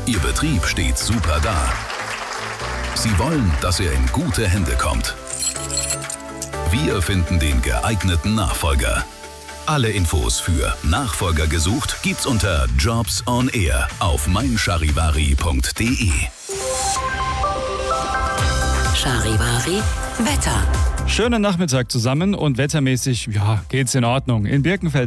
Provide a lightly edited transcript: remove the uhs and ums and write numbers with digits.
Ihr Betrieb steht super da. Sie wollen, dass er in gute Hände kommt. Wir finden den geeigneten Nachfolger. Alle Infos für Nachfolger gesucht gibt's unter Jobs on Air auf meincharivari.de. Charivari Wetter. Schönen Nachmittag zusammen und wettermäßig, geht's in Ordnung. In Birkenfeld